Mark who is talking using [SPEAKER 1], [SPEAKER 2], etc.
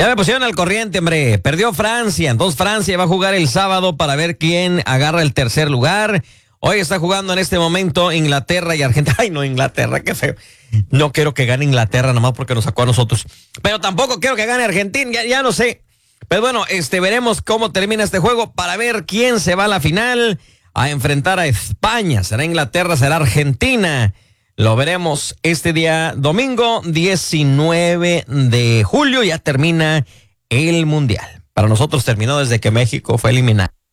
[SPEAKER 1] Ya me pusieron al corriente, hombre. Perdió Francia. Entonces Francia va a jugar el sábado para ver quién agarra el tercer lugar. Hoy está jugando en este momento Inglaterra y Argentina. Ay, no, Inglaterra, qué feo. No quiero que gane Inglaterra nomás porque nos sacó a nosotros. Pero tampoco quiero que gane Argentina, ya no sé. Pero bueno, veremos cómo termina este juego para ver quién se va a la final a enfrentar a España. ¿Será Inglaterra? ¿Será Argentina? Lo veremos este día domingo 19 de julio. Ya termina el Mundial. Para nosotros terminó desde que México fue eliminado.